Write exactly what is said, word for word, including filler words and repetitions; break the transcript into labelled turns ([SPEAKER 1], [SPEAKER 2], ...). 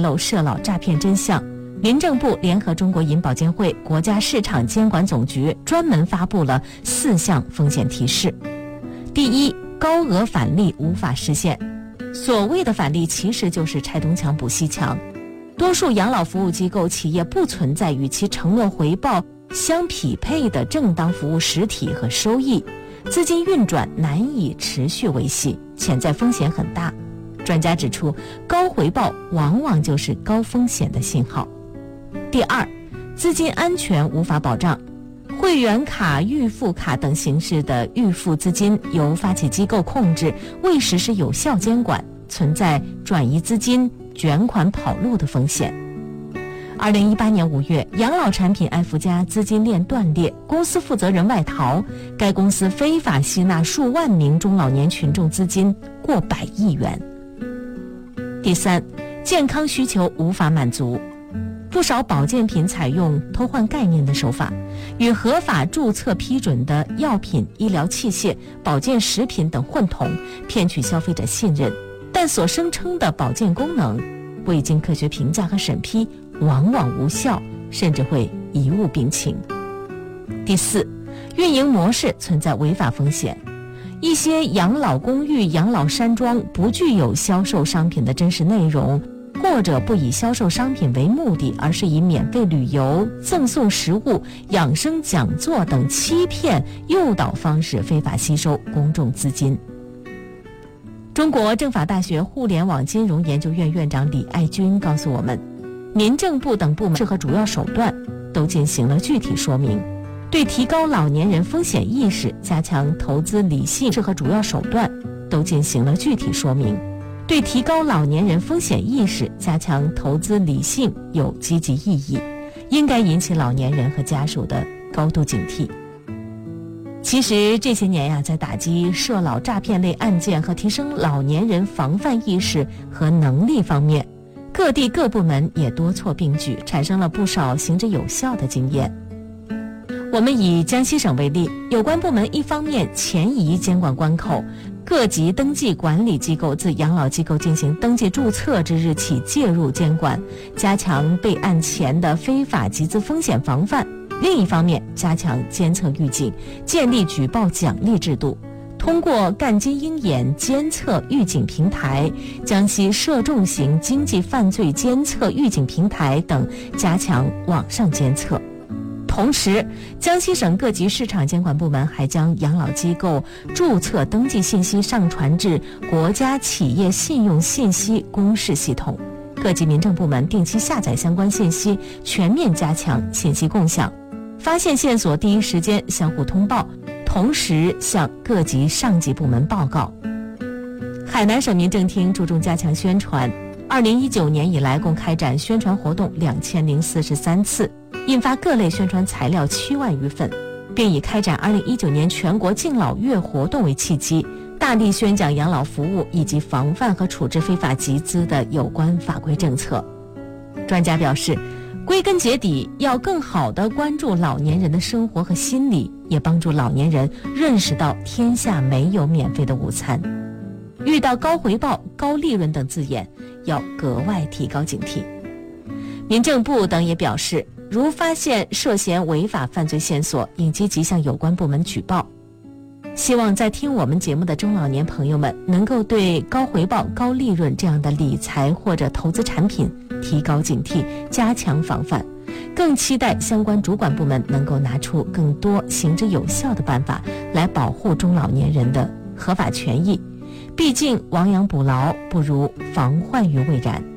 [SPEAKER 1] 露涉老诈骗真相，民政部联合中国银保监会、国家市场监管总局专门发布了四项风险提示。第一，高额返利无法实现。所谓的返利其实就是拆东墙补西墙，多数养老服务机构企业不存在与其承诺回报相匹配的正当服务实体和收益，资金运转难以持续维系，潜在风险很大。专家指出，高回报往往就是高风险的信号。第二，资金安全无法保障。会员卡、预付卡等形式的预付资金由发起机构控制，未实施有效监管，存在转移资金、卷款跑路的风险。二零一八年五月，养老产品爱福家资金链断裂，公司负责人外逃，该公司非法吸纳数万名中老年群众资金过百亿元。第三，健康需求无法满足。不少保健品采用偷换概念的手法，与合法注册批准的药品、医疗器械、保健食品等混同，骗取消费者信任，但所声称的保健功能未经科学评价和审批，往往无效，甚至会贻误病情。第四，运营模式存在违法风险。一些养老公寓、养老山庄不具有销售商品的真实内容，或者不以销售商品为目的，而是以免费旅游、赠送食物、养生讲座等欺骗、诱导方式非法吸收公众资金。中国政法大学互联网金融研究院院长李爱军告诉我们，民政部等部门和主要手段都进行了具体说明，对提高老年人风险意识、加强投资理性和主要手段都进行了具体说明。对提高老年人风险意识、加强投资理性有积极意义，应该引起老年人和家属的高度警惕。其实这些年呀，在打击涉老诈骗类案件和提升老年人防范意识和能力方面，各地各部门也多措并举，产生了不少行之有效的经验。我们以江西省为例，有关部门一方面前移监管关口，各级登记管理机构自养老机构进行登记注册之日起介入监管，加强备案前的非法集资风险防范；另一方面，加强监测预警，建立举报奖励制度，通过干金鹰眼监测预警平台、江西涉重型经济犯罪监测预警平台等，加强网上监测。同时，江西省各级市场监管部门还将养老机构注册登记信息上传至国家企业信用信息公示系统，各级民政部门定期下载相关信息，全面加强信息共享，发现线索第一时间相互通报，同时向各级上级部门报告。海南省民政厅注重加强宣传，二零一九年以来共开展宣传活动两千零四十三次，印发各类宣传材料七万余份，并以开展二零一九年全国敬老月活动为契机，大力宣讲养老服务以及防范和处置非法集资的有关法规政策。专家表示，归根结底，要更好地关注老年人的生活和心理，也帮助老年人认识到天下没有免费的午餐。遇到高回报、高利润等字眼，要格外提高警惕。民政部等也表示，如发现涉嫌违法犯罪线索，应积极向有关部门举报。希望在听我们节目的中老年朋友们能够对高回报、高利润这样的理财或者投资产品提高警惕，加强防范。更期待相关主管部门能够拿出更多行之有效的办法来保护中老年人的合法权益。毕竟亡羊补牢不如防患于未然。